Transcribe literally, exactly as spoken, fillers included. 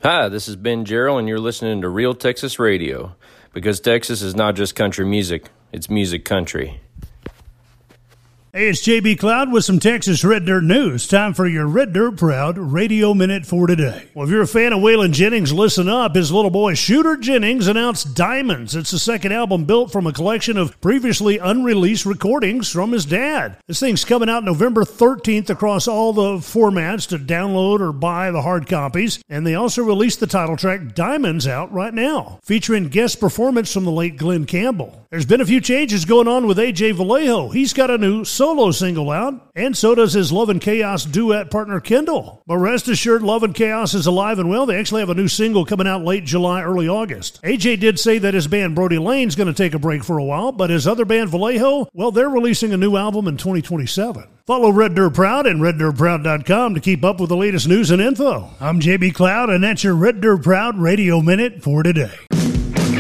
Hi, this is Ben Jarrell, and you're listening to Real Texas Radio, because Texas is not just country music, it's music country. Hey, it's J B Cloud with some Texas Red Dirt news. Time for your Red Dirt Proud Radio Minute for today. Well, if you're a fan of Waylon Jennings, listen up. His little boy Shooter Jennings announced Diamonds. It's the second album built from a collection of previously unreleased recordings from his dad. This thing's coming out November thirteenth across all the formats to download or buy the hard copies. And they also released the title track Diamonds out right now, featuring guest performance from the late Glenn Campbell. There's been a few changes going on with A J Vallejo. He's got a new solo single out, and so does his Love and Chaos duet partner Kendall. But rest assured, Love and Chaos is alive and well. They actually have a new single coming out late July, early August. A J did say that his band Brody Lane's going to take a break for a while, but his other band Vallejo, well, they're releasing a new album in twenty twenty-seven. Follow Red Dirt Proud and red dirt proud dot com to keep up with the latest news and info. I'm J B Cloud, and that's your Red Dirt Proud Radio Minute for today.